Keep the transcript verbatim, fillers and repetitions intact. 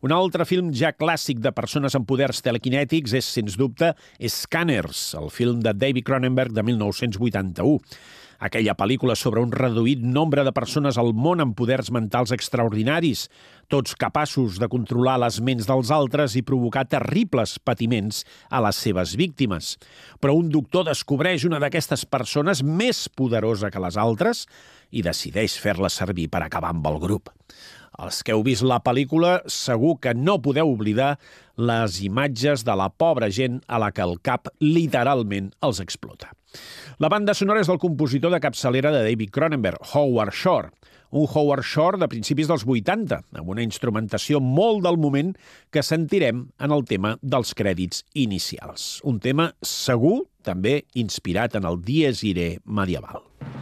Un altre film ja clàssic de persones amb poders telequinètics és, sens dubte, Scanners, el film de David Cronenberg de mil nou-cents vuitanta-u. Aquella pel·lícula sobre un reduït nombre de persones al món amb poders mentals extraordinaris, tots capaços de controlar les ments dels altres i provocar terribles patiments a les seves víctimes. Però un doctor descobreix una d'aquestes persones més poderosa que les altres i decideix fer-la servir per acabar amb el grup. Els que heu vist la pel·lícula segur que no podeu oblidar les imatges de la pobra gent a la que el cap literalment els explota. La banda sonora és del compositor de capçalera de David Cronenberg, Howard Shore. Un Howard Shore de principis dels vuitanta, amb una instrumentació molt del moment que sentirem en el tema dels crèdits inicials. Un tema segur, també inspirat en el Dies Irae medieval.